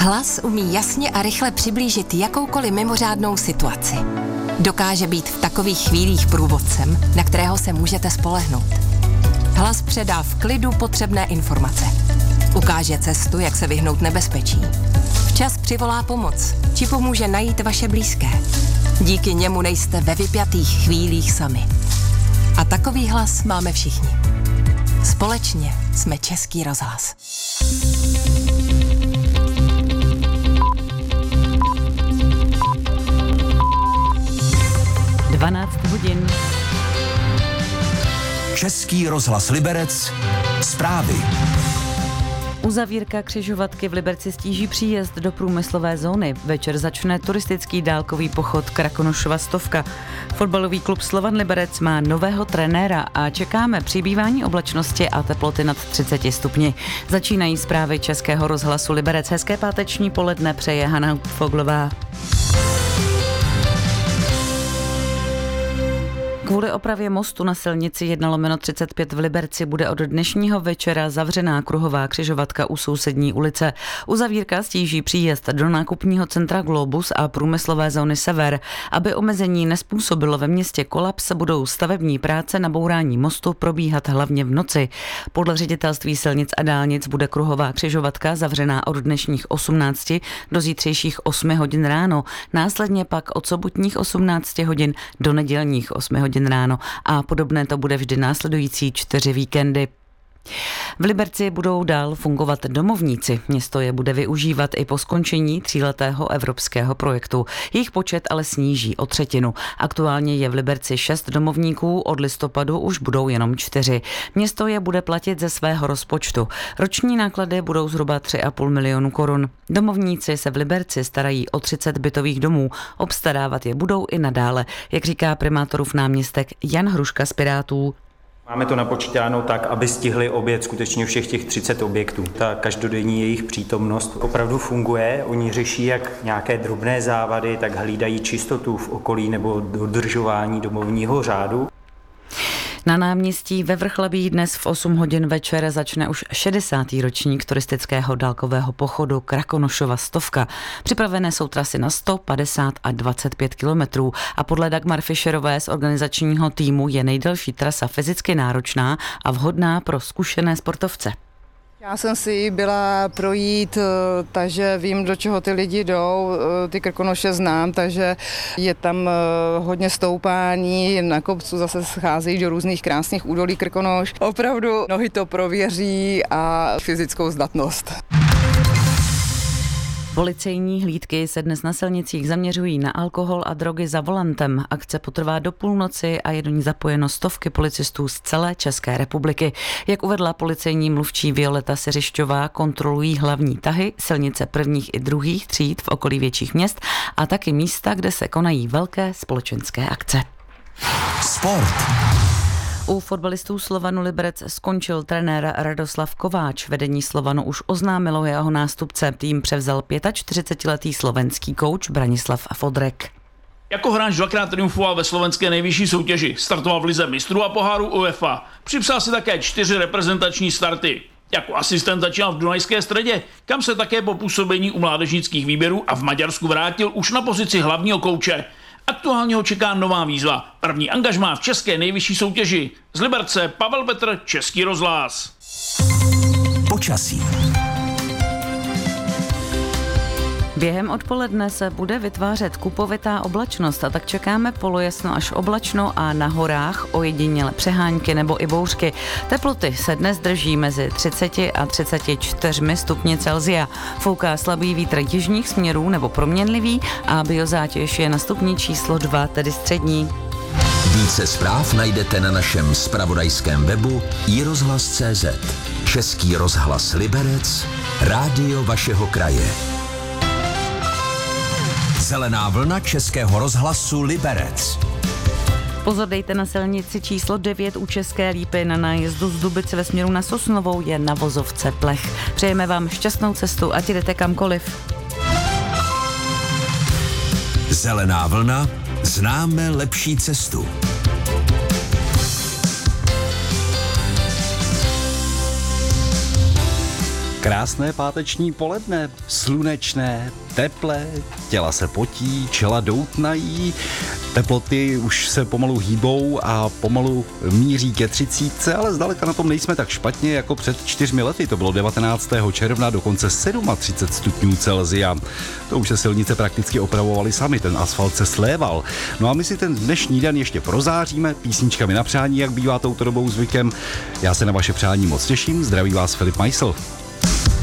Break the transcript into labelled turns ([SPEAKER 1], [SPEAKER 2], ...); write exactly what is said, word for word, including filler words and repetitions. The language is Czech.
[SPEAKER 1] Hlas umí jasně a rychle přiblížit jakoukoliv mimořádnou situaci. Dokáže být v takových chvílích průvodcem, na kterého se můžete spolehnout. Hlas předá v klidu potřebné informace. Ukáže cestu, jak se vyhnout nebezpečí. Včas přivolá pomoc, či pomůže najít vaše blízké. Díky němu nejste ve vypjatých chvílích sami. A takový hlas máme všichni. Společně jsme Český rozhlas.
[SPEAKER 2] dvanáct hodin.
[SPEAKER 3] Český rozhlas Liberec. Zprávy.
[SPEAKER 2] Uzavírka křižovatky v Liberci stíží příjezd do průmyslové zóny. Večer začne turistický dálkový pochod Krakonošova stovka. Fotbalový klub Slovan Liberec má nového trenéra a čekáme přibývání oblačnosti a teploty nad třiceti stupni. Začínají zprávy Českého rozhlasu Liberec. Hezké páteční poledne přeje Hana Foglová. Kvůli opravě mostu na silnici jedna lomeno třicet pět v Liberci bude od dnešního večera zavřená kruhová křižovatka u sousední ulice. Uzavírka stíží příjezd do nákupního centra Globus a průmyslové zóny Sever. Aby omezení nespůsobilo ve městě kolaps, budou stavební práce na bourání mostu probíhat hlavně v noci. Podle ředitelství silnic a dálnic bude kruhová křižovatka zavřená od dnešních osmnácti do zítřejších osmi hodin ráno, následně pak od sobotních osmnácti hodin do nedělních osmi hodin ráno a podobné to bude vždy následující čtyři víkendy. V Liberci budou dál fungovat domovníci. Město je bude využívat i po skončení tříletého evropského projektu. Jejich počet ale sníží o třetinu. Aktuálně je v Liberci šest domovníků, od listopadu už budou jenom čtyři. Město je bude platit ze svého rozpočtu. Roční náklady budou zhruba tři a půl milionu korun. Domovníci se v Liberci starají o třicet bytových domů. Obstarávat je budou i nadále, jak říká primátorův náměstek Jan Hruška z Pirátů.
[SPEAKER 4] Máme to napočítáno tak, aby stihli obět skutečně všech těch třicet objektů. Ta každodenní jejich přítomnost opravdu funguje. Oni řeší jak nějaké drobné závady, tak hlídají čistotu v okolí nebo dodržování domovního řádu.
[SPEAKER 2] Na náměstí ve Vrchlabí dnes v osm hodin večer začne už šedesátý ročník turistického dálkového pochodu Krakonošova stovka. Připravené jsou trasy na sto, padesát a dvacet pět kilometrů a podle Dagmar Fischerové z organizačního týmu je nejdelší trasa fyzicky náročná a vhodná pro zkušené sportovce.
[SPEAKER 5] Já jsem si byla projít, takže vím, do čeho ty lidi jdou, ty Krkonoše znám, takže je tam hodně stoupání, na kopcu zase scházejí do různých krásných údolí Krkonoš. Opravdu nohy to prověří a fyzickou zdatnost.
[SPEAKER 2] Policejní hlídky se dnes na silnicích zaměřují na alkohol a drogy za volantem. Akce potrvá do půlnoci a je do ní zapojeno stovky policistů z celé České republiky. Jak uvedla policejní mluvčí Violeta Seřišťová, kontrolují hlavní tahy, silnice prvních i druhých tříd v okolí větších měst a taky místa, kde se konají velké společenské akce.
[SPEAKER 3] Sport.
[SPEAKER 2] U fotbalistů Slovanu Liberec skončil trenér Radoslav Kováč. Vedení Slovanu už oznámilo jeho nástupce. Tým převzal čtyřicetiletý slovenský kouč Branislav Fodrek.
[SPEAKER 6] Jako hráč dvakrát triumfoval ve slovenské nejvyšší soutěži. Startoval v lize mistrů a poháru UEFA. Připsal si také čtyři reprezentační starty. Jako asistent začínal v Dunajské Středě, kam se také po působení u mládežnických výběrů a v Maďarsku vrátil už na pozici hlavního kouče. Aktuálně ho čeká nová výzva. První angažmá v české nejvyšší soutěži. Z Liberce Pavel Petr, Český rozhlas.
[SPEAKER 3] Počasí.
[SPEAKER 2] Během odpoledne se bude vytvářet kupovitá oblačnost a tak čekáme polojasno až oblačno a na horách ojediněle přehánky nebo i bouřky. Teploty se dnes drží mezi třicet a třicet čtyři stupni Celsia. Fouká slabý vítr jižních směrů nebo proměnlivý a biozátěž je na stupni číslo dva, tedy střední.
[SPEAKER 3] Více zpráv najdete na našem zpravodajském webu i rozhlas tečka cé zet. Český rozhlas Liberec, rádio vašeho kraje. Zelená vlna Českého rozhlasu Liberec.
[SPEAKER 2] Pozor dejte na silnici číslo devět u České Lípy na nájezdu z Dubice ve směru na Sosnovou je na vozovce plech. Přejeme vám šťastnou cestu, ať jdete kamkoliv.
[SPEAKER 3] Zelená vlna, známe lepší cestu.
[SPEAKER 7] Krásné páteční poledne, slunečné, teplé, těla se potí, čela doutnají, teploty už se pomalu hýbou a pomalu míří ke třicítce, ale zdaleka na tom nejsme tak špatně jako před čtyřmi lety. To bylo devatenáctého června, dokonce třináct stupňů Celsia. To už se silnice prakticky opravovaly sami, ten asfalt se sléval. No a my si ten dnešní den ještě prozáříme písničkami na přání, jak bývá touto dobou zvykem. Já se na vaše přání moc těším, zdraví vás Filip Meissl.